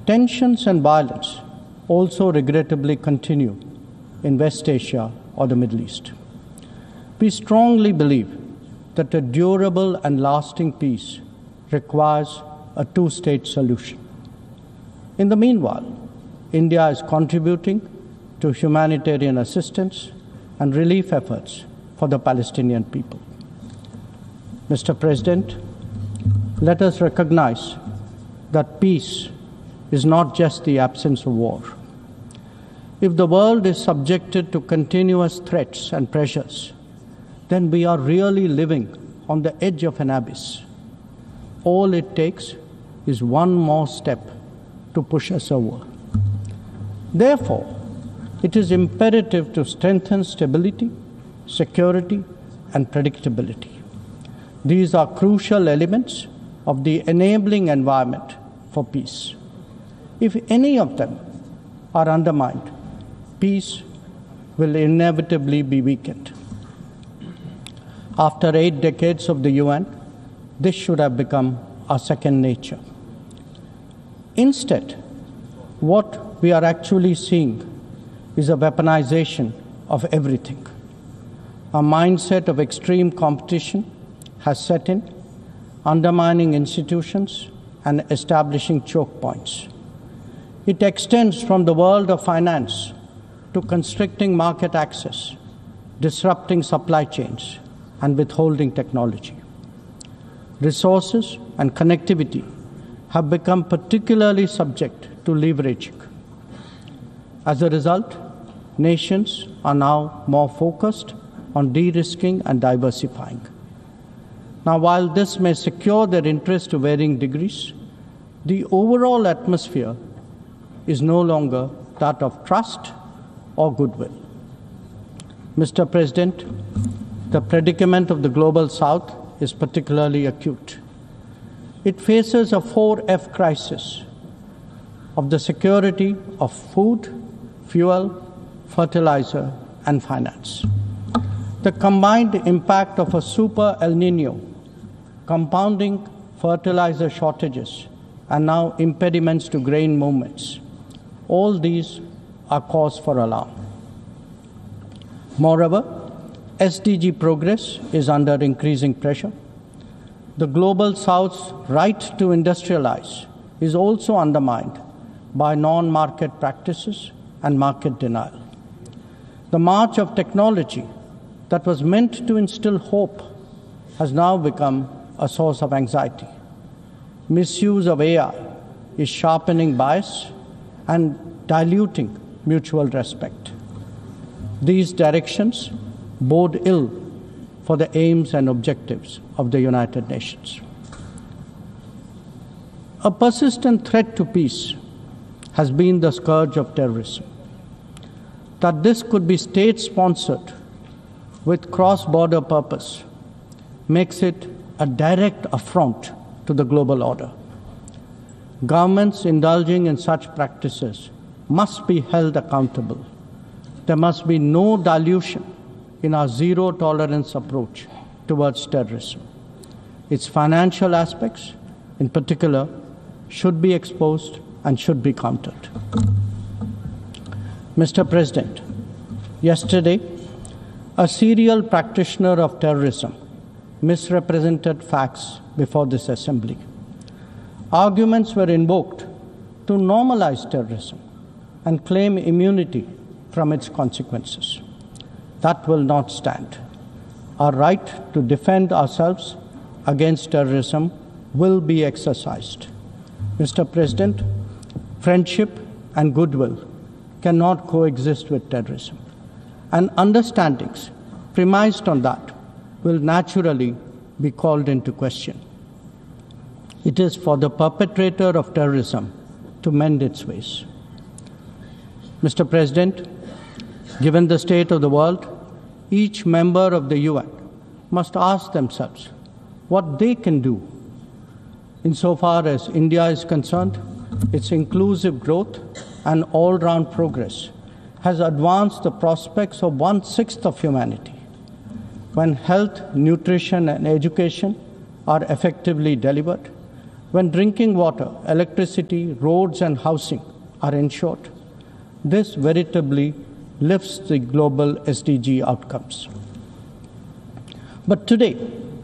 tensions and violence also regrettably continue in West Asia or the Middle East. We strongly believe that a durable and lasting peace requires a two-state solution. In the meanwhile, India is contributing to humanitarian assistance and relief efforts for the Palestinian people. Mr. President, let us recognize that peace is not just the absence of war. If the world is subjected to continuous threats and pressures, then we are really living on the edge of an abyss. All it takes is one more step to push us over. Therefore, it is imperative to strengthen stability, security, and predictability. These are crucial elements of the enabling environment for peace. If any of them are undermined, peace will inevitably be weakened. After 8 decades of the UN, this should have become our second nature. Instead, what we are actually seeing is a weaponization of everything. A mindset of extreme competition has set in, undermining institutions and establishing choke points. It extends from the world of finance to constricting market access, disrupting supply chains, and withholding technology. Resources and connectivity have become particularly subject to leveraging. As a result, nations are now more focused on de-risking and diversifying. Now, while this may secure their interests to varying degrees, the overall atmosphere is no longer that of trust or goodwill. Mr. President, the predicament of the Global South is particularly acute. It faces a 4F crisis of the security of food, fuel, fertilizer, and finance. The combined impact of a super El Nino, compounding fertilizer shortages, and now impediments to grain movements, all these are cause for alarm. Moreover, SDG progress is under increasing pressure. The Global South's right to industrialize is also undermined by non-market practices and market denial. The march of technology that was meant to instill hope has now become a source of anxiety. Misuse of AI is sharpening bias and diluting mutual respect. These directions bode ill for the aims and objectives of the United Nations. A persistent threat to peace has been the scourge of terrorism. That this could be state-sponsored with cross-border purpose makes it a direct affront to the global order. Governments indulging in such practices must be held accountable. There must be no dilution in our zero-tolerance approach towards terrorism. Its financial aspects, in particular, should be exposed and should be countered. Mr. President, yesterday, a serial practitioner of terrorism misrepresented facts before this Assembly. Arguments were invoked to normalize terrorism and claim immunity from its consequences. That will not stand. Our right to defend ourselves against terrorism will be exercised. Mr. President, friendship and goodwill cannot coexist with terrorism, and understandings premised on that will naturally be called into question. It is for the perpetrator of terrorism to mend its ways. Mr. President, given the state of the world, each member of the UN must ask themselves what they can do. Insofar as India is concerned, its inclusive growth and all-round progress has advanced the prospects of 1/6 of humanity. When health, nutrition, and education are effectively delivered, When drinking water, electricity, roads, and housing are ensured, this veritably lifts the global SDG outcomes. But today,